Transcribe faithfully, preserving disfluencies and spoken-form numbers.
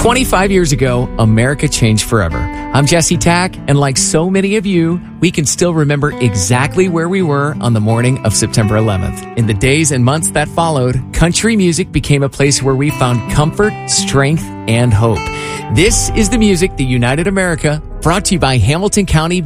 twenty-five years ago, America changed forever. I'm Jesse Tack, and like so many of you, we can still remember exactly where we were on the morning of September eleventh. In the days and months that followed, country music became a place where we found comfort, strength, and hope. This is the music that united America, brought to you by Hamilton County